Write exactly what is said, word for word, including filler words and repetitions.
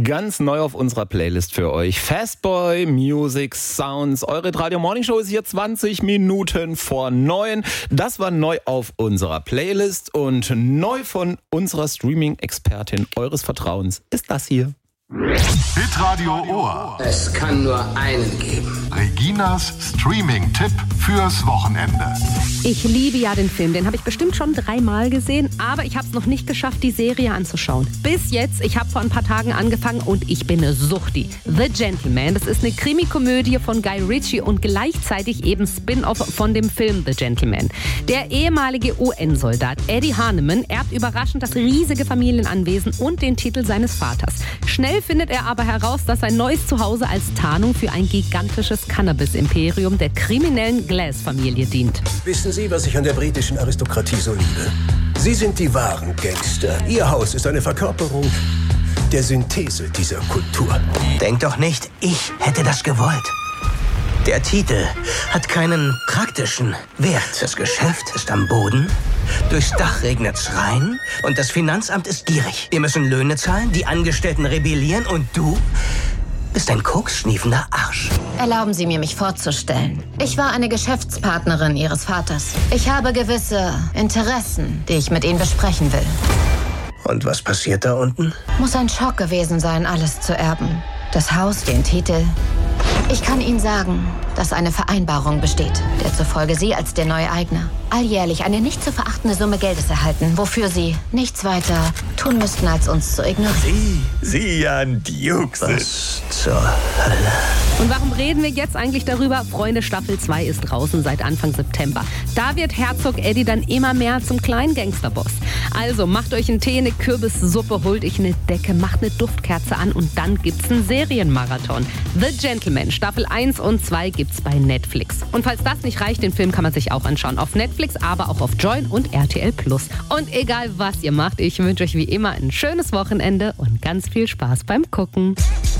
Ganz neu auf unserer Playlist für euch. Fastboy Music Sounds. Eure Radio Morning Show ist hier zwanzig Minuten vor neun. Das war neu auf unserer Playlist und neu von unserer Streaming-Expertin eures Vertrauens ist das hier. Hitradio Ohr. Es kann nur einen geben. Reginas Streaming-Tipp fürs Wochenende. Ich liebe ja den Film, den habe ich bestimmt schon dreimal gesehen, aber ich habe es noch nicht geschafft, die Serie anzuschauen. Bis jetzt, ich habe vor ein paar Tagen angefangen und ich bin eine Suchti. The Gentleman, das ist eine Krimikomödie von Guy Ritchie und gleichzeitig eben Spin-off von dem Film The Gentleman. Der ehemalige U N-Soldat Eddie Hahnemann erbt überraschend das riesige Familienanwesen und den Titel seines Vaters. Schnell findet er aber heraus, dass sein neues Zuhause als Tarnung für ein gigantisches Cannabis-Imperium der kriminellen Glass-Familie dient. Wissen Sie, was ich an der britischen Aristokratie so liebe? Sie sind die wahren Gangster. Ihr Haus ist eine Verkörperung der Synthese dieser Kultur. Denk doch nicht, ich hätte das gewollt. Der Titel hat keinen praktischen Wert. Das Geschäft ist am Boden, durchs Dach regnet's rein und das Finanzamt ist gierig. Wir müssen Löhne zahlen, die Angestellten rebellieren und du bist ein koksschniefender Arsch. Erlauben Sie mir, mich vorzustellen. Ich war eine Geschäftspartnerin Ihres Vaters. Ich habe gewisse Interessen, die ich mit Ihnen besprechen will. Und was passiert da unten? Muss ein Schock gewesen sein, alles zu erben. Das Haus, den Titel. Ich kann Ihnen sagen, dass eine Vereinbarung besteht, der zufolge Sie als der neue Eigner alljährlich eine nicht zu verachtende Summe Geldes erhalten, wofür Sie nichts weiter tun müssten, als uns zu ignorieren. Sie, Sie ja Dukes. Was zur Hölle? Und warum reden wir jetzt eigentlich darüber? Freunde, Staffel zwei ist draußen seit Anfang September. Da wird Herzog Eddie dann immer mehr zum kleinen Gangsterboss. Also macht euch einen Tee, eine Kürbissuppe, holt euch eine Decke, macht eine Duftkerze an und dann gibt's einen Serienmarathon. The Gentleman, Staffel eins und zwei gibt's bei Netflix. Und falls das nicht reicht, den Film kann man sich auch anschauen. Auf Netflix, aber auch auf Join und R T L Plus. Und egal was ihr macht, ich wünsche euch wie immer ein schönes Wochenende und ganz viel Spaß beim Gucken.